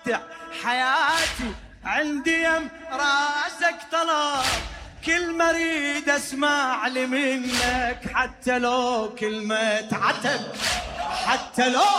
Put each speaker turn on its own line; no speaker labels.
حياتي عندي يم راسك طلب، كل ما اريد اسمع لي منك حتى لو كلمة عتب، حتى لو